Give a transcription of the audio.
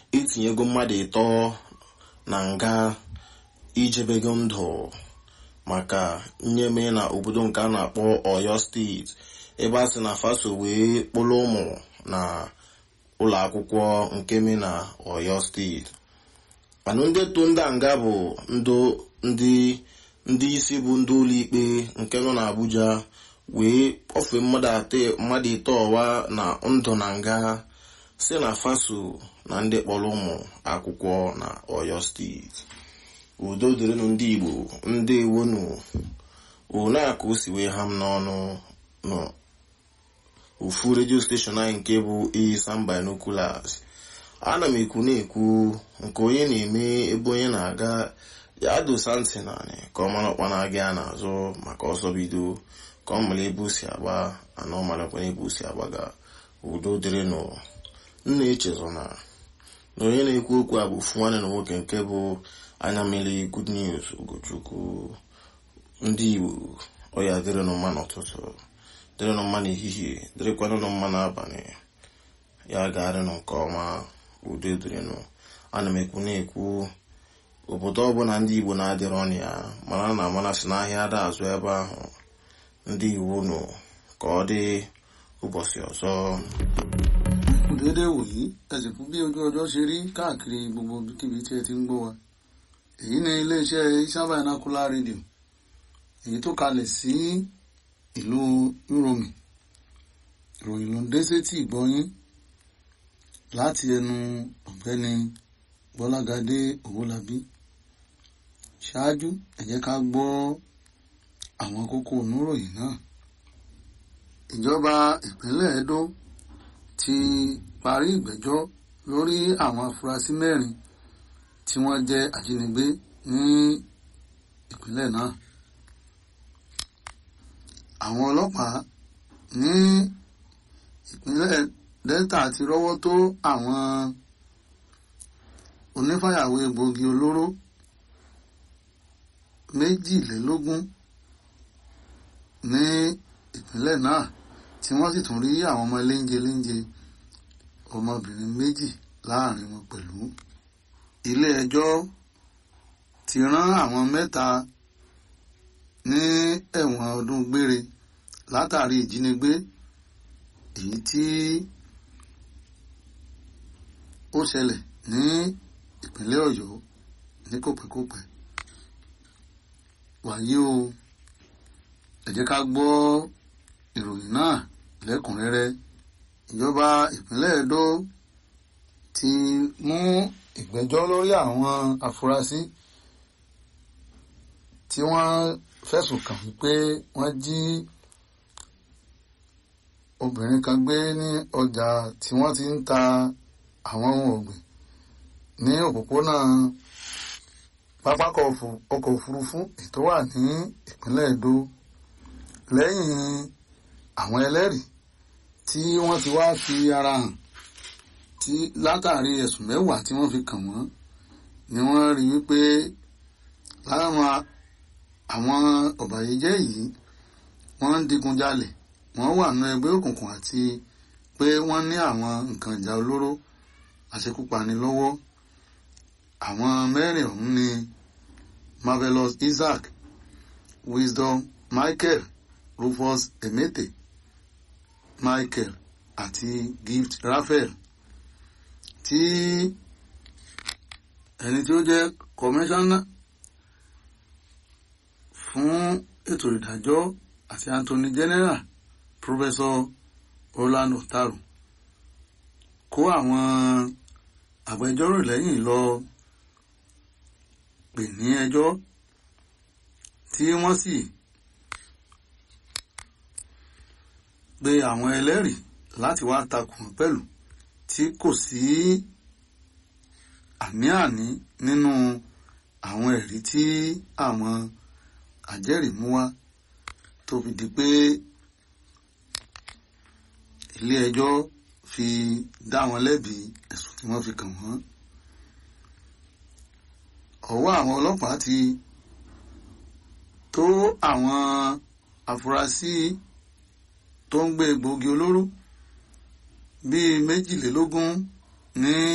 etinyego mmadụ ịtọ na nga ijebego ndụ maka nyeme na obodo nke a na-akpọ Oyo steeti ebe a sị na faso wee kpụrụ ụmụ na ụlọ akwụkwọ nke me na Oyo steeti. Mana ndị to ndị nga bụ ndị isi bụ ndị ụlọ ikpe nke nọ n'Abuja wee kpọfee mmadụ ịtọ ọwa na ndụ na nga si na faso na ndị kpọrọ ụmụ akwụkwọ na Oyo steeti. Udo dịrịnụ ndị Igbo, ndị ewonu one a ka o si wee ha m n'ọnụ n'ofu redio steshọn anyị nke bụ Isam Binoculars. Ana m ekwu na-ekwu nke onye na-eme ebe onye na-aga ya dosa ntị naanị ka ọ mara ọkpa na-aga ya n'azụ maka ọsọ bido ka ọ mara ebe o si agba ana ọ marakwa ebe o si agbaga. Udo dịrịnụ. Nna echezọ na onye na-ekwu okwu a bụ ofu nwanne na nwoke nke bụ anya mmiri Good News Ugochukwu. Ndị Igbo, ọ ya dịrịnụ mma n'ụtụtụ, dịrịnụ mma n'ehihie, dịrịkwanụ mma n'abalị, ya ga-arịnụ nke ọma. Udo dịrịnụ. Ana m ekwu na-ekwu obodo ọbụla ndị Igbo na-adịrị ọnụ ya mana na amanasị n'ahịa ada azụ ebe ahụ. Ndị Igbo nụ ka ọ dị ụbọchị ọzọ. Dédé wòyí ẹsẹ̀ fún bí ojú ọjọ́ ṣe rí káàkiri gbogbo kíbi tí ẹ ti ń gbọ́ wa. Èyí ni iléeṣẹ́ Isam Binocular Radio èyí tó kalẹ̀ sí ìlú Uromi. Ìròyìn ló ń dé sétí ìgbọ́yín láti ẹnu ọ̀gbẹ́ni Bọ́lágadé Owólabí. Ṣáájú ẹ jẹ́ ká gbọ́ àwọn kókó oníròyìn náà. Ìjọba ìpínlẹ̀ Edo ti parí ìgbẹ́jọ́ lórí àwọn afurasí 4 tí wọ́n jẹ́ ajínigbé ní ìpínlẹ̀ náà. Àwọn ọlọ́pàá ní ìpínlẹ̀ Delta ti rọ́wọ́ tó àwọn onífàyàwó egbòogi olóró 22 ní ìpínlẹ̀ náà tí wọ́n sì tún rí àwọn ọmọ léńjeléńje ọmọbìnrin 2 láàrin wọn pẹ̀lú. Ilé ẹjọ́ ti rán àwọn 3 ní ẹ̀wọ̀n ọdún gbére látàrí ìjínigbé èyí tí ó ṣẹlẹ̀ ní ìpínlẹ̀ Ọ̀yọ́ ní kòpẹ́kòpẹ́. Wàyí o, ẹ jẹ́ ká gbọ́ ìròyìn náà lẹ́kùnrẹ́rẹ́. Ìjọba ìpínlẹ̀ Edo ti mú ìgbẹ́jọ́ lórí àwọn afurasí tí wọ́n fẹ̀sùn kàn wípé wọ́n jí obìnrin kan gbé ní ọjà tí wọ́n ti ń ta àwọn ohun ọ̀gbìn ní òpópónà pápákọ̀ ọkọ̀ òfurufú tó wà ní ìpínlẹ̀ Edo lẹ́yìn àwọn ẹlẹ́rìí tí wọ́n ti wá fi ara hàn tí látàrí ẹ̀sùn 10 tí wọ́n fi kàn wọ́n ni wọ́n rí wípé láwọn àwọn ọ̀bàyéjẹ́ yìí wọ́n ń digunjalè, wọ́n wà nínú ẹgbẹ́ òkùnkùn àti pé wọ́n ní àwọn nǹkan ìjà olóró àṣekúpani lọ́wọ́. Àwọn 4 ọ̀hún ni Marvelous Isaac, Wisdom Michael, Rufus Emete Michael àti Gift Raphael, tí ẹni tí ó jẹ́ kọmíṣánná fún ètò ìdájọ́ àti Attorney General Professor Roland Otaru kó àwọn agbẹjọ́rò lẹ́yìn lọ pè ní ẹjọ́ tí wọ́n sì gbé àwọn ẹlẹ́rìí láti wá takùn pẹ̀lú tí kò sí àní-àní nínú àwọn ẹ̀rí tí àwọn àjẹ́rìí mú wá tó fi di pé ilé ẹjọ́ fi dá wọn lẹ́bi ẹ̀sùn tí wọ́n fi kàn wọ́n. Ọwọ́ àwọn ọlọ́pàá ti tó àwọn afurasí tó ń gbé egbòogi olóró bíi 22 ní